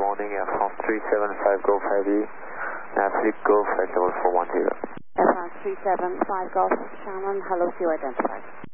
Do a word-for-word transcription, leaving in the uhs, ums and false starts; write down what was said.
morning, Air France three seven five Golf Heavy, uh, Philippe Golf, flight level four one zero. Air France three seven five Golf, Shannon, hello, to you identified.